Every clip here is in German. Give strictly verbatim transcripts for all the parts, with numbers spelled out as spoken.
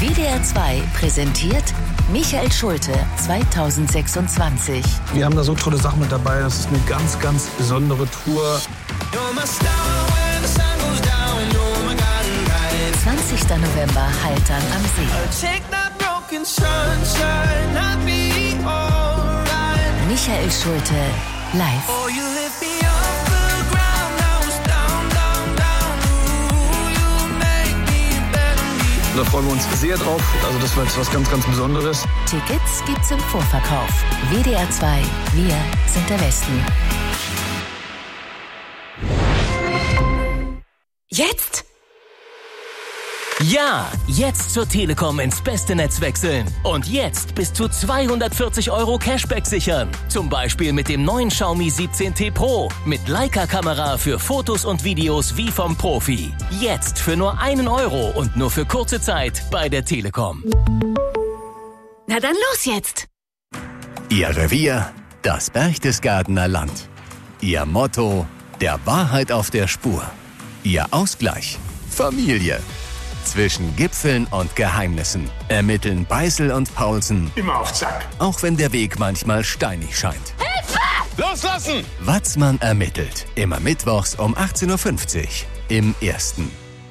W D R zwei präsentiert Michael Schulte zweitausendsechsundzwanzig. Wir haben da so tolle Sachen mit dabei. Das ist eine ganz, ganz besondere Tour. zwanzigster November, Haltern am See. Michael Schulte live. Da freuen wir uns sehr drauf. Also das war jetzt was ganz, ganz Besonderes. Tickets gibt's im Vorverkauf. W D R zwei, wir sind der Westen. Jetzt? Ja, jetzt zur Telekom ins beste Netz wechseln. Und jetzt bis zu zweihundertvierzig Euro Cashback sichern. Zum Beispiel mit dem neuen Xiaomi siebzehn T Pro. Mit Leica-Kamera für Fotos und Videos wie vom Profi. Jetzt für nur einen Euro und nur für kurze Zeit bei der Telekom. Na dann los jetzt! Ihr Revier, das Berchtesgadener Land. Ihr Motto, der Wahrheit auf der Spur. Ihr Ausgleich, Familie. Zwischen Gipfeln und Geheimnissen ermitteln Beißel und Paulsen. Immer auf Zack. Auch wenn der Weg manchmal steinig scheint. Hilfe! Loslassen! Watzmann ermittelt. Immer mittwochs um achtzehn Uhr fünfzig im Ersten.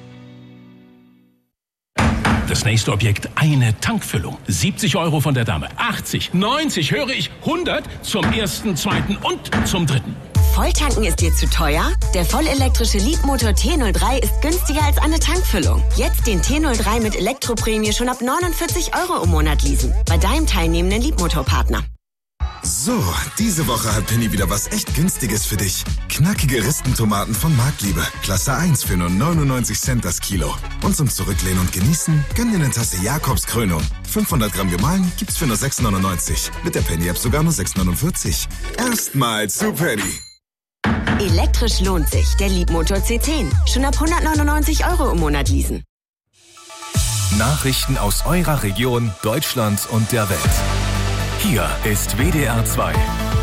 Das nächste Objekt, eine Tankfüllung. siebzig Euro von der Dame. achtzig, neunzig, höre ich, hundert zum ersten, zweiten und zum dritten. Volltanken ist dir zu teuer? Der vollelektrische Leapmotor T null drei ist günstiger als eine Tankfüllung. Jetzt den T null drei mit Elektroprämie schon ab neunundvierzig Euro im Monat leasen. Bei deinem teilnehmenden Leapmotor-Partner. So, diese Woche hat Penny wieder was echt Günstiges für dich. Knackige Ristentomaten von Marktliebe. Klasse eins für nur neunundneunzig Cent das Kilo. Und zum Zurücklehnen und Genießen, gönn dir eine Tasse Jakobs Krönung. fünfhundert Gramm gemahlen gibt's für nur sechs neunundneunzig. Mit der Penny-App sogar nur sechs neunundvierzig. Erstmal zu Penny. Elektrisch lohnt sich. Der Leapmotor C zehn. Schon ab hundertneunundneunzig Euro im Monat leasen. Nachrichten aus eurer Region, Deutschland und der Welt. Hier ist W D R zwei.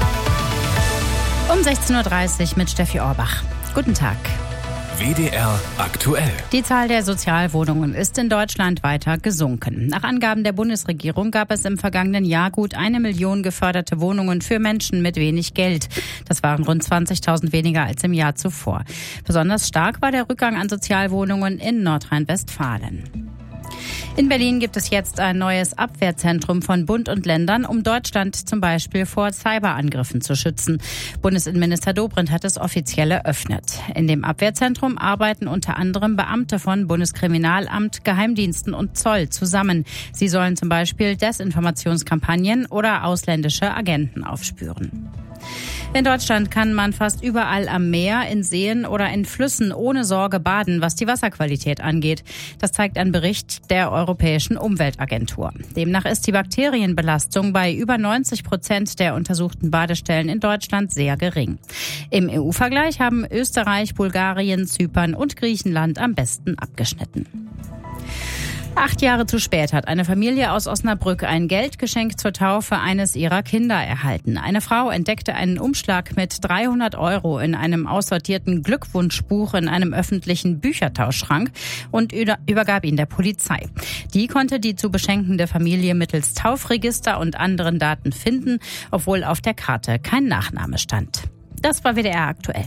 Um sechzehn Uhr dreißig mit Steffi Orbach. Guten Tag. W D R aktuell. Die Zahl der Sozialwohnungen ist in Deutschland weiter gesunken. Nach Angaben der Bundesregierung gab es im vergangenen Jahr gut eine Million geförderte Wohnungen für Menschen mit wenig Geld. Das waren rund zwanzigtausend weniger als im Jahr zuvor. Besonders stark war der Rückgang an Sozialwohnungen in Nordrhein-Westfalen. In Berlin gibt es jetzt ein neues Abwehrzentrum von Bund und Ländern, um Deutschland zum Beispiel vor Cyberangriffen zu schützen. Bundesinnenminister Dobrindt hat es offiziell eröffnet. In dem Abwehrzentrum arbeiten unter anderem Beamte von Bundeskriminalamt, Geheimdiensten und Zoll zusammen. Sie sollen zum Beispiel Desinformationskampagnen oder ausländische Agenten aufspüren. In Deutschland kann man fast überall am Meer, in Seen oder in Flüssen ohne Sorge baden, was die Wasserqualität angeht. Das zeigt ein Bericht der Europäischen Umweltagentur. Demnach ist die Bakterienbelastung bei über neunzig Prozent der untersuchten Badestellen in Deutschland sehr gering. Im E U-Vergleich haben Österreich, Bulgarien, Zypern und Griechenland am besten abgeschnitten. Acht Jahre zu spät hat eine Familie aus Osnabrück ein Geldgeschenk zur Taufe eines ihrer Kinder erhalten. Eine Frau entdeckte einen Umschlag mit dreihundert Euro in einem aussortierten Glückwunschbuch in einem öffentlichen Büchertauschschrank und übergab ihn der Polizei. Die konnte die zu beschenkende Familie mittels Taufregister und anderen Daten finden, obwohl auf der Karte kein Nachname stand. Das war W D R aktuell.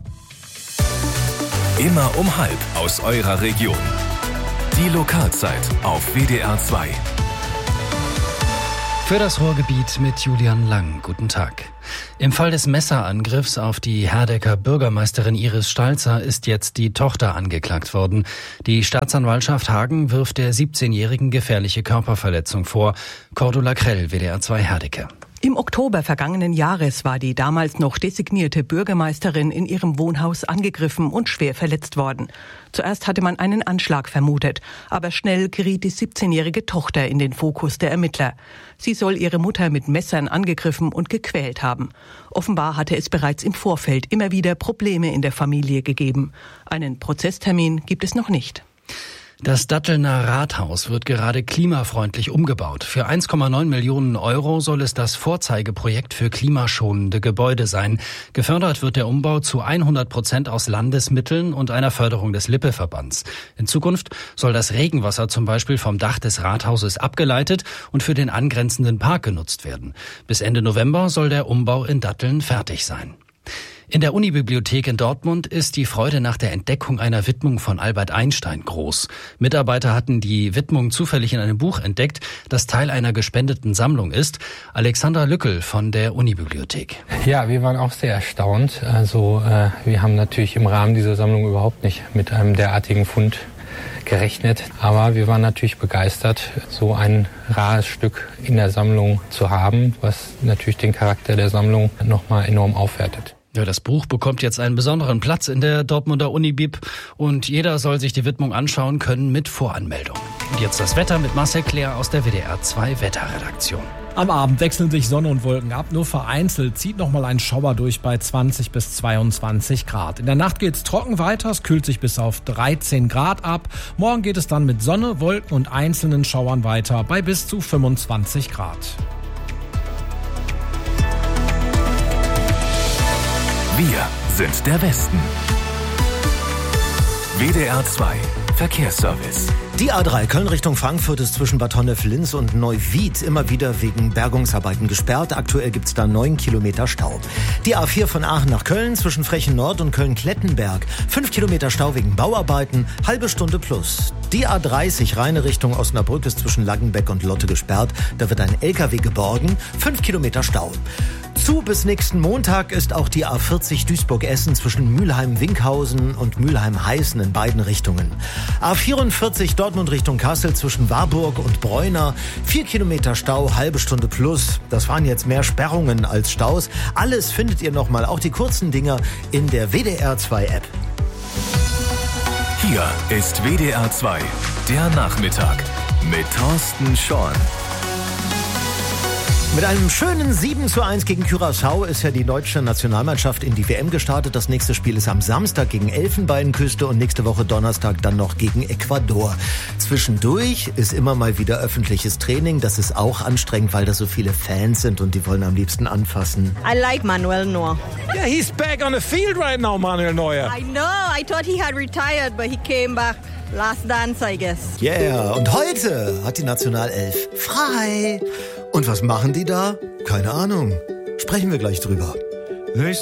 Immer um halb aus eurer Region. Die Lokalzeit auf W D R zwei. Für das Ruhrgebiet mit Julian Lang. Guten Tag. Im Fall des Messerangriffs auf die Herdecker Bürgermeisterin Iris Stalzer ist jetzt die Tochter angeklagt worden. Die Staatsanwaltschaft Hagen wirft der siebzehnjährigen gefährliche Körperverletzung vor. Cordula Krell, W D R zwei Herdecke. Im Oktober vergangenen Jahres war die damals noch designierte Bürgermeisterin in ihrem Wohnhaus angegriffen und schwer verletzt worden. Zuerst hatte man einen Anschlag vermutet, aber schnell geriet die siebzehnjährige Tochter in den Fokus der Ermittler. Sie soll ihre Mutter mit Messern angegriffen und gequält haben. Offenbar hatte es bereits im Vorfeld immer wieder Probleme in der Familie gegeben. Einen Prozesstermin gibt es noch nicht. Das Dattelner Rathaus wird gerade klimafreundlich umgebaut. Für eins Komma neun Millionen Euro soll es das Vorzeigeprojekt für klimaschonende Gebäude sein. Gefördert wird der Umbau zu hundert Prozent aus Landesmitteln und einer Förderung des Lippe-Verbands. In Zukunft soll das Regenwasser zum Beispiel vom Dach des Rathauses abgeleitet und für den angrenzenden Park genutzt werden. Bis Ende November soll der Umbau in Datteln fertig sein. In der Unibibliothek in Dortmund ist die Freude nach der Entdeckung einer Widmung von Albert Einstein groß. Mitarbeiter hatten die Widmung zufällig in einem Buch entdeckt, das Teil einer gespendeten Sammlung ist. Alexandra Lückel von der Unibibliothek. Ja, wir waren auch sehr erstaunt. Also äh, wir haben natürlich im Rahmen dieser Sammlung überhaupt nicht mit einem derartigen Fund gerechnet. Aber wir waren natürlich begeistert, so ein rares Stück in der Sammlung zu haben, was natürlich den Charakter der Sammlung nochmal enorm aufwertet. Ja, das Buch bekommt jetzt einen besonderen Platz in der Dortmunder Unibib und jeder soll sich die Widmung anschauen können mit Voranmeldung. Und jetzt das Wetter mit Marcel Claire aus der W D R zwei Wetterredaktion. Am Abend wechseln sich Sonne und Wolken ab. Nur vereinzelt zieht noch mal ein Schauer durch bei zwanzig bis zweiundzwanzig Grad. In der Nacht geht's trocken weiter. Es kühlt sich bis auf dreizehn Grad ab. Morgen geht es dann mit Sonne, Wolken und einzelnen Schauern weiter bei bis zu fünfundzwanzig Grad. Wir sind der Westen. W D R zwei Verkehrsservice. Die A drei Köln Richtung Frankfurt ist zwischen Bad Honnef-Linz und Neuwied immer wieder wegen Bergungsarbeiten gesperrt. Aktuell gibt's da neun Kilometer Stau. Die A vier von Aachen nach Köln zwischen Frechen Nord und Köln-Klettenberg. fünf Kilometer Stau wegen Bauarbeiten, halbe Stunde plus. Die A dreißig Rheine Richtung Osnabrück ist zwischen Langenbeck und Lotte gesperrt. Da wird ein L K W geborgen, fünf Kilometer Stau. Zu bis nächsten Montag ist auch die A vierzig Duisburg-Essen zwischen Mülheim-Winkhausen und Mülheim-Heißen in beiden Richtungen. A vierundvierzig Dortmund Richtung Kassel zwischen Warburg und Bräuner. Vier Kilometer Stau, halbe Stunde plus. Das waren jetzt mehr Sperrungen als Staus. Alles findet ihr nochmal, auch die kurzen Dinger, in der W D R zwei App. Hier ist W D R zwei, der Nachmittag mit Thorsten Schorn. Mit einem schönen sieben zu eins gegen Curaçao ist ja die deutsche Nationalmannschaft in die W M gestartet. Das nächste Spiel ist am Samstag gegen Elfenbeinküste und nächste Woche Donnerstag dann noch gegen Ecuador. Zwischendurch ist immer mal wieder öffentliches Training. Das ist auch anstrengend, weil da so viele Fans sind und die wollen am liebsten anfassen. I like Manuel Neuer. Yeah, he's back on the field right now, Manuel Neuer. I know. I thought he had retired, but he came back. Last dance, I guess. Yeah, und heute hat die Nationalelf frei. Und was machen die da? Keine Ahnung. Sprechen wir gleich drüber.